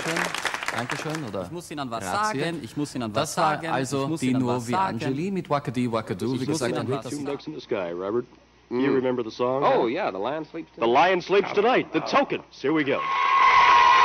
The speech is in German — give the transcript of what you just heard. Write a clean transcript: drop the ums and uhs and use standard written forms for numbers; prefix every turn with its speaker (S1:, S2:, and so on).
S1: Dankeschön, oder?
S2: Ich muss Ihnen was
S1: Grazie.
S2: sagen, ich muss Ihnen was
S1: Das war
S2: sagen.
S1: also die Nur wie Angeli mit Wakadi Wakadu. Wie gesagt, ein
S2: was
S3: Two
S1: Hit.
S3: Notes in the Sky, Robert. You remember the song?
S4: Oh, yeah, The Lion Sleeps Tonight.
S3: The Lion Sleeps Tonight, the Tokens. Here we go.